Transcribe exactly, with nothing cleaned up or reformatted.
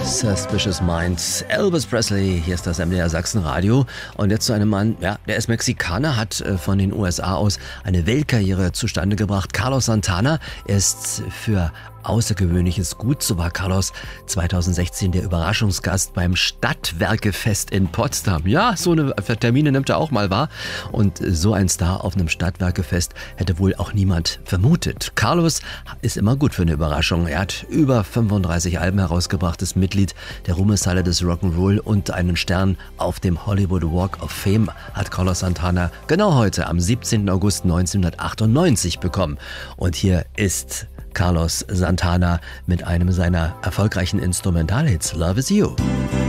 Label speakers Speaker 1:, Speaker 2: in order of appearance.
Speaker 1: Suspicious Minds, Elvis Presley, hier ist das M D R Sachsenradio. Und jetzt zu einem Mann, ja, der ist Mexikaner, hat äh, von den U S A aus eine Weltkarriere zustande gebracht. Carlos Santana, er ist für Außergewöhnliches gut. So war Carlos zweitausendsechzehn der Überraschungsgast beim Stadtwerkefest in Potsdam. Ja, so eine Termine nimmt er auch mal wahr. Und so ein Star auf einem Stadtwerkefest hätte wohl auch niemand vermutet. Carlos ist immer gut für eine Überraschung. Er hat über fünfunddreißig Alben herausgebracht, ist Mitglied der Ruhmeshalle des Rock'n'Roll und einen Stern auf dem Hollywood Walk of Fame hat Carlos Santana genau heute am siebzehnten August neunzehnhundertachtundneunzig bekommen. Und hier ist Carlos Santana mit einem seiner erfolgreichen Instrumentalhits Love Is You.